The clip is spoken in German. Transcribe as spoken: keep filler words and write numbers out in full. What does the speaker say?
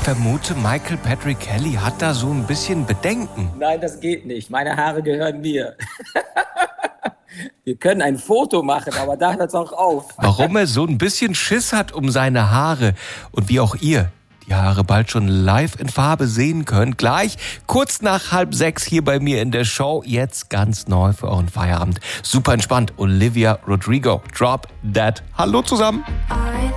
vermute, Michael Patrick Kelly hat da so ein bisschen Bedenken. Nein, das geht nicht. Meine Haare gehören mir. Wir können ein Foto machen, aber da hört es auch auf. Warum er so ein bisschen Schiss hat um seine Haare und wie auch ihr die Haare bald schon live in Farbe sehen könnt. Gleich kurz nach halb sechs hier bei mir in der Show. Jetzt ganz neu für euren Feierabend. Super entspannt. Olivia Rodrigo. Drop That. Hallo zusammen.